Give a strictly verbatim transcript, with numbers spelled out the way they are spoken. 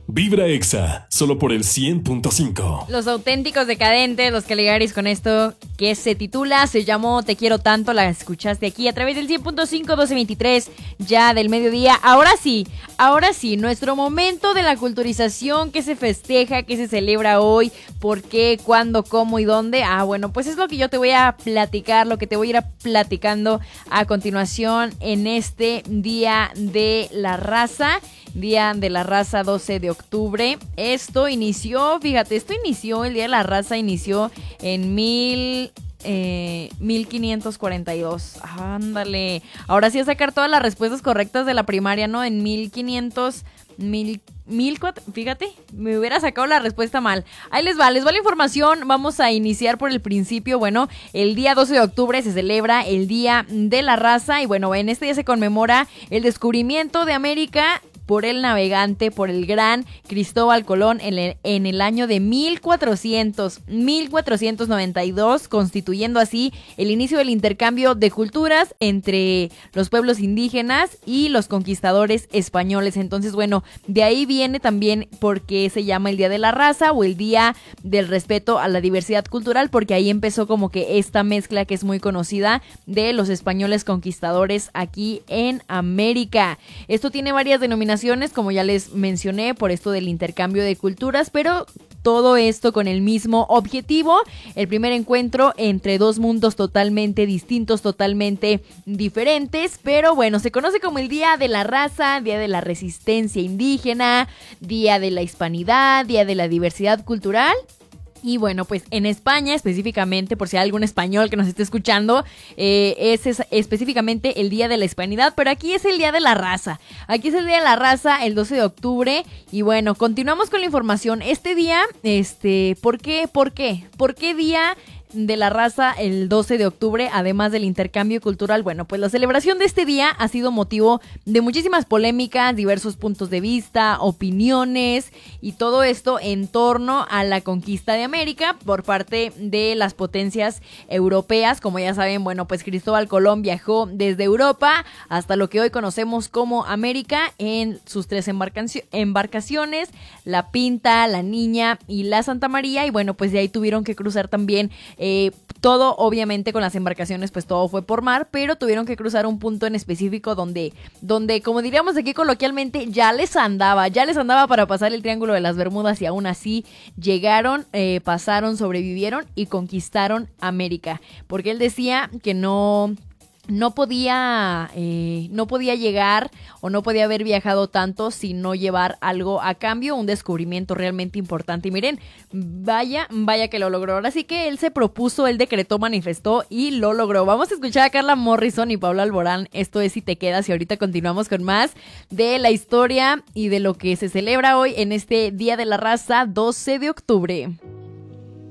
Vibra Exa, solo por el cien punto cinco. Los auténticos decadentes, los Caligaris con esto que se titula, se llamó Te quiero tanto, la escuchaste aquí a través del cien punto cinco, doce veintitrés ya del mediodía. Ahora sí, ahora sí, nuestro momento de la culturización que se festeja, que se celebra hoy, por qué, cuándo, cómo y dónde. Ah, bueno, pues es lo que yo te voy a platicar, lo que te voy a ir a platicando a continuación en este Día de la Raza. Día de la Raza, doce de octubre. Esto inició, fíjate, esto inició, el Día de la Raza inició en mil... Eh, mil quinientos cuarenta y dos. Ándale. Ahora sí a sacar todas las respuestas correctas de la primaria, ¿no? En mil quinientos, mil, mil, fíjate, me hubiera sacado la respuesta mal. Ahí les va, les va la información. Vamos a iniciar por el principio. Bueno, el día doce de octubre se celebra el Día de la Raza y bueno, en este día se conmemora el descubrimiento de América por el navegante, por el gran Cristóbal Colón en el, en el año de mil cuatrocientos noventa y dos, constituyendo así el inicio del intercambio de culturas entre los pueblos indígenas y los conquistadores españoles. Entonces, bueno, de ahí viene también por qué se llama el Día de la Raza o el Día del Respeto a la Diversidad Cultural, porque ahí empezó como que esta mezcla que es muy conocida de los españoles conquistadores aquí en América. Esto tiene varias denominaciones, como ya les mencioné, por esto del intercambio de culturas, pero todo esto con el mismo objetivo, el primer encuentro entre dos mundos totalmente distintos, totalmente diferentes, pero bueno, se conoce como el Día de la Raza, Día de la Resistencia Indígena, Día de la Hispanidad, Día de la Diversidad Cultural. Y bueno, pues en España específicamente, por si hay algún español que nos esté escuchando, eh, es, es específicamente el Día de la Hispanidad, pero aquí es el Día de la Raza. Aquí es el Día de la Raza, el doce de octubre. Y bueno, continuamos con la información. Este día, este, ¿por qué? ¿Por qué? ¿Por qué Día de la Raza el doce de octubre, además del intercambio cultural? Bueno, pues la celebración de este día ha sido motivo de muchísimas polémicas, diversos puntos de vista, opiniones y todo esto en torno a la conquista de América por parte de las potencias europeas. Como ya saben, bueno, pues Cristóbal Colón viajó desde Europa hasta lo que hoy conocemos como América en sus tres embarcaci- embarcaciones, la Pinta, la Niña y la Santa María, y bueno, pues de ahí tuvieron que cruzar también Eh, todo, obviamente con las embarcaciones pues todo fue por mar, pero tuvieron que cruzar un punto en específico donde, donde como diríamos aquí coloquialmente, ya les andaba, ya les andaba para pasar el Triángulo de las Bermudas, y aún así llegaron, eh, pasaron, sobrevivieron y conquistaron América, porque él decía que no... No podía, eh, no podía llegar o no podía haber viajado tanto sin no llevar algo a cambio, un descubrimiento realmente importante. Y miren, vaya, vaya que lo logró. Ahora sí que él se propuso, él decretó, manifestó y lo logró. Vamos a escuchar a Carla Morrison y Pablo Alborán. Esto es Si Te Quedas, y ahorita continuamos con más de la historia y de lo que se celebra hoy en este Día de la Raza, doce de octubre.